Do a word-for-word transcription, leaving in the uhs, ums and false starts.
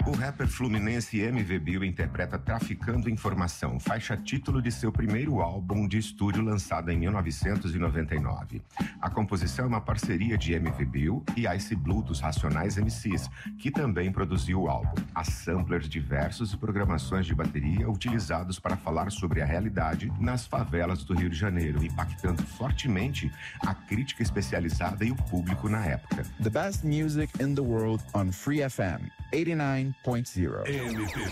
O rapper fluminense M V Bill interpreta Traficando Informação, faixa título de seu primeiro álbum de estúdio lançado em mil novecentos e noventa e nove. A composição é uma parceria de M V Bill e Ice Blue dos Racionais M Cs, que também produziu o álbum. Há samplers diversos e programações de bateria utilizados para falar sobre a realidade nas favelas do Rio de Janeiro, impactando fortemente a crítica especializada e o público na época. The best music in the world on Free F M eighty-nine point zero.